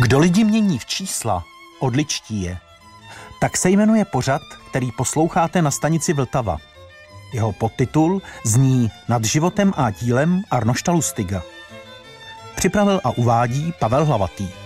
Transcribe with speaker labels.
Speaker 1: Kdo lidi mění v čísla, odličtí je. Tak se jmenuje pořad, který posloucháte na stanici Vltava. Jeho podtitul zní Nad životem a dílem Arnošta Lustiga. Připravil a uvádí Pavel Hlavatý.